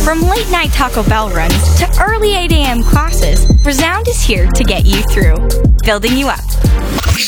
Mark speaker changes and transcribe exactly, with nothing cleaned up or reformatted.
Speaker 1: From late night Taco Bell runs to early eight a.m. classes, Resound is here to get you through, building you up.